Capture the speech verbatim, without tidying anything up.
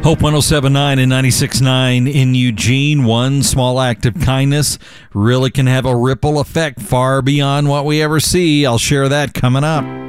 Hope one oh seven point nine and ninety-six point nine in Eugene. One small act of kindness really can have a ripple effect far beyond what we ever see. I'll share that coming up.